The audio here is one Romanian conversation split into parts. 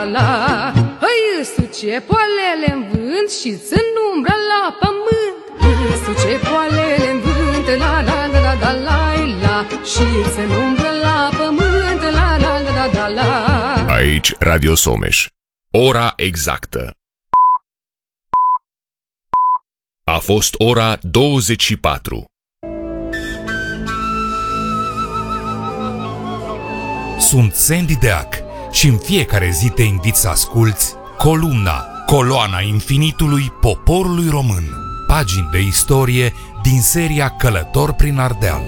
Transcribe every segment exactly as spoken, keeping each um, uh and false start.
La, hăi, suce poalele-n vânt și-ți în umbră la pământ. Suce poalele-n vânt, la la la la la la la, și-ți în umbră la pământ, la la la la la la. Aici Radio Someș. Ora exactă. A fost ora douăzeci și patru. Sunt Sandy Deac și în fiecare zi te invit să asculți Columna, coloana infinitului poporului român. Pagini de istorie din seria Călător prin Ardeal.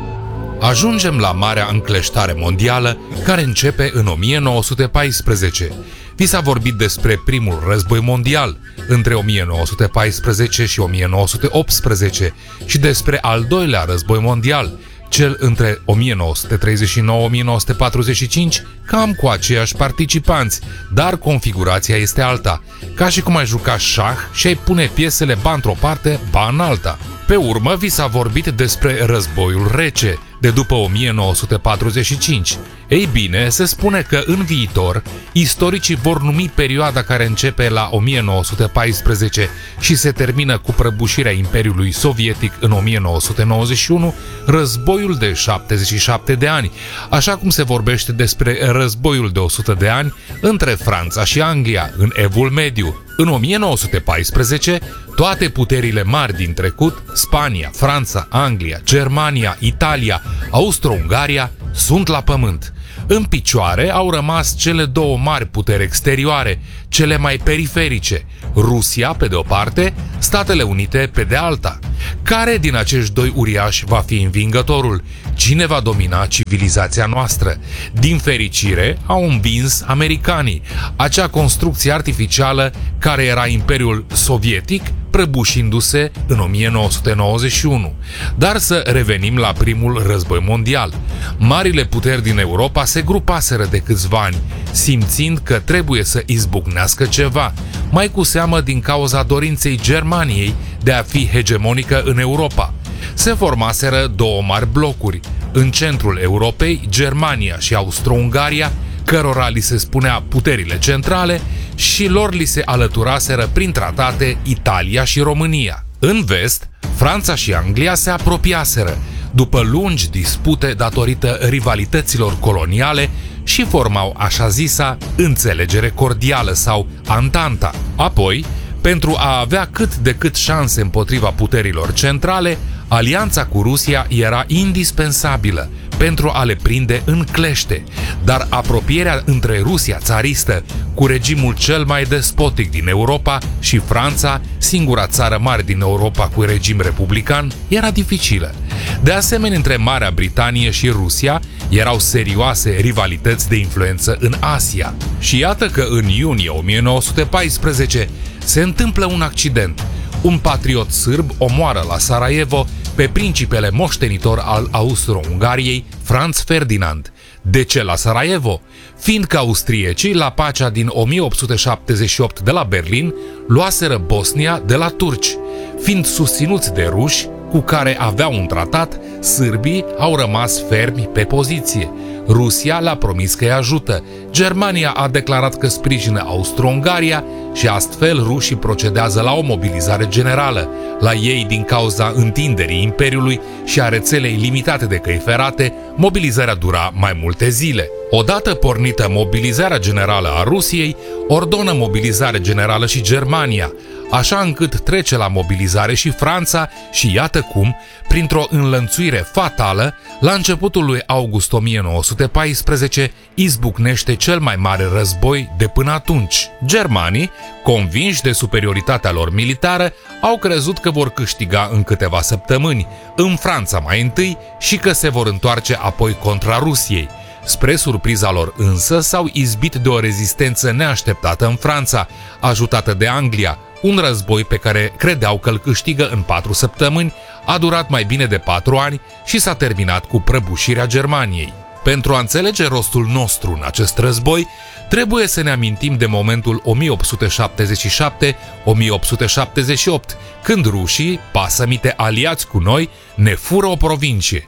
Ajungem la marea încleștare mondială care începe în o mie nouă sute paisprezece. Vi s-a vorbit despre primul război mondial între o mie nouă sute paisprezece și o mie nouă sute optsprezece și despre al doilea război mondial, cel între o mie nouă sute treizeci și nouă - o mie nouă sute patruzeci și cinci, cam cu aceiași participanți, dar configurația este alta, ca și cum ai juca șah și ai pune piesele ba într-o parte, ba în alta. Pe urmă vi s-a vorbit despre războiul rece, de după o mie nouă sute patruzeci și cinci. Ei bine, se spune că în viitor, istoricii vor numi perioada care începe la o mie nouă sute paisprezece și se termină cu prăbușirea Imperiului Sovietic în o mie nouă sute nouăzeci și unu, războiul de șaptezeci și șapte de ani, așa cum se vorbește despre războiul de o sută de ani între Franța și Anglia, în Evul Mediu. În o mie nouă sute paisprezece, toate puterile mari din trecut, Spania, Franța, Anglia, Germania, Italia, Austro-Ungaria, sunt la pământ. În picioare au rămas cele două mari puteri exterioare, cele mai periferice, Rusia pe de o parte, Statele Unite pe de alta. Care din acești doi uriași va fi învingătorul? Cine va domina civilizația noastră? Din fericire, au învins americanii, acea construcție artificială care era Imperiul Sovietic, prăbușindu-se în o mie nouă sute nouăzeci și unu. Dar să revenim la primul război mondial. Marile puteri din Europa se grupaseră de câțiva ani, simțind că trebuie să izbucnească ceva, mai cu seamă din cauza dorinței Germaniei de a fi hegemonică în Europa. Se formaseră două mari blocuri. În centrul Europei, Germania și Austro-Ungaria, cărora li se spunea puterile centrale, și lor li se alăturaseră prin tratate Italia și România. În vest, Franța și Anglia se apropiaseră, după lungi dispute datorită rivalităților coloniale, și formau așa zisa înțelegere cordială sau Antanta. Apoi, pentru a avea cât de cât șanse împotriva puterilor centrale, alianța cu Rusia era indispensabilă pentru a le prinde în clește, dar apropierea între Rusia țaristă cu regimul cel mai despotic din Europa și Franța, singura țară mare din Europa cu regim republican, era dificilă. De asemenea, între Marea Britanie și Rusia erau serioase rivalități de influență în Asia. Și iată că în iunie o mie nouă sute paisprezece se întâmplă un accident. Un patriot sârb omoară la Sarajevo pe principele moștenitor al Austro-Ungariei, Franz Ferdinand. De ce la Sarajevo? Fiindcă austriecii, la pacea din o mie opt sute șaptezeci și opt de la Berlin, luaseră Bosnia de la turci. Fiind susținuți de ruși, cu care aveau un tratat, sârbii au rămas fermi pe poziție. Rusia le-a promis că îi ajută. Germania a declarat că sprijină Austro-Ungaria și astfel rușii procedează la o mobilizare generală. La ei, din cauza întinderii Imperiului și a rețelei limitate de căi ferate, mobilizarea dura mai multe zile. Odată pornită mobilizarea generală a Rusiei, ordonă mobilizare generală și Germania, așa încât trece la mobilizare și Franța și iată cum, printr-o înlănțuire fatală, la începutul lui august o mie nouă sute paisprezece, izbucnește cel mai mare război de până atunci. Germanii, convinși de superioritatea lor militară, au crezut că vor câștiga în câteva săptămâni, în Franța mai întâi, și că se vor întoarce apoi contra Rusiei. Spre surpriza lor însă, s-au izbit de o rezistență neașteptată în Franța, ajutată de Anglia. Un război pe care credeau că îl câștigă în patru săptămâni a durat mai bine de patru ani și s-a terminat cu prăbușirea Germaniei. Pentru a înțelege rostul nostru în acest război, trebuie să ne amintim de momentul o mie opt sute șaptezeci și șapte - o mie opt sute șaptezeci și opt, când rușii, pasămite aliați cu noi, ne fură o provincie.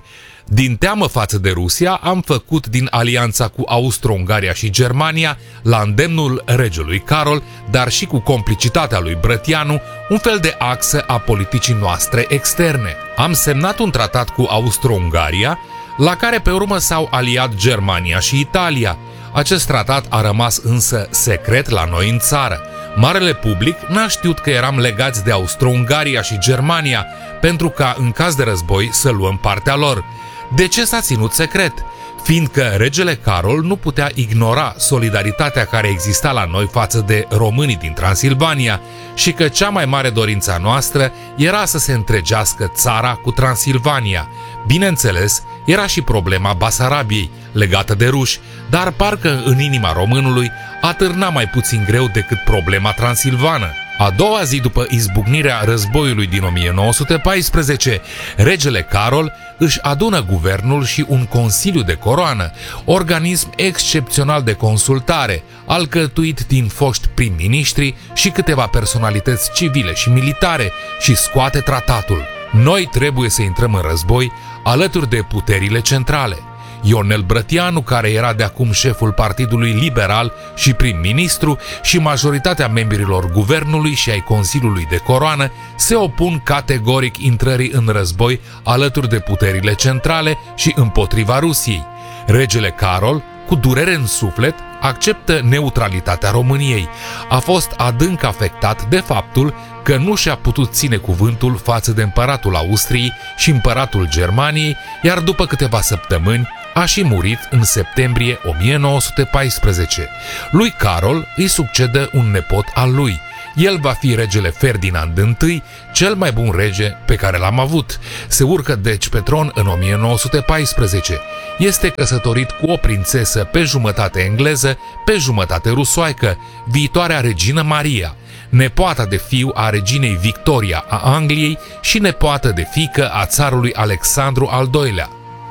Din teamă față de Rusia, am făcut din alianța cu Austro-Ungaria și Germania, la îndemnul regelui Carol, dar și cu complicitatea lui Brătianu, un fel de axă a politicii noastre externe. Am semnat un tratat cu Austro-Ungaria, la care pe urmă s-au aliat Germania și Italia. Acest tratat a rămas însă secret la noi în țară. Marele public n-a știut că eram legați de Austro-Ungaria și Germania, pentru ca, în caz de război, să luăm partea lor. De ce s-a ținut secret? Fiindcă regele Carol nu putea ignora solidaritatea care exista la noi față de românii din Transilvania și că cea mai mare dorință a noastră era să se întregească țara cu Transilvania. Bineînțeles, era și problema Basarabiei, legată de ruși, dar parcă în inima românului atârna mai puțin greu decât problema transilvană. A doua zi după izbucnirea războiului din o mie nouă sute paisprezece, regele Carol își adună guvernul și un consiliu de coroană, organism excepțional de consultare, alcătuit din foști prim-ministri și câteva personalități civile și militare, și scoate tratatul. Noi trebuie să intrăm în război alături de puterile centrale. Ionel Brătianu, care era de acum șeful Partidului Liberal și prim-ministru, și majoritatea membrilor guvernului și ai Consiliului de Coroană se opun categoric intrării în război alături de puterile centrale și împotriva Rusiei. Regele Carol, cu durere în suflet, acceptă neutralitatea României. A fost adânc afectat de faptul că nu și-a putut ține cuvântul față de împăratul Austriei și împăratul Germaniei, iar după câteva săptămâni a și murit în septembrie o mie nouă sute paisprezece. Lui Carol îi succedă un nepot al lui. El va fi regele Ferdinand I, cel mai bun rege pe care l-am avut. Se urcă deci pe tron în o mie nouă sute paisprezece. Este căsătorit cu o prințesă pe jumătate engleză, pe jumătate rusoaică, viitoarea regină Maria, nepoata de fiu a reginei Victoria a Angliei și nepoată de fiică a țarului Alexandru al doilea.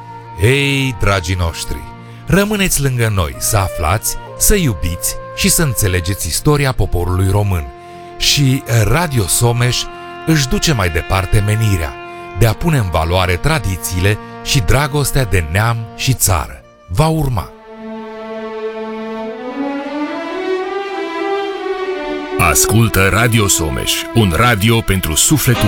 Ei, dragii noștri, rămâneți lângă noi să aflați, să iubiți și să înțelegeți istoria poporului român. Și Radio Someș își duce mai departe menirea de a pune în valoare tradițiile și dragostea de neam și țară. Va urma. Ascultă Radio Someș, un radio pentru sufletul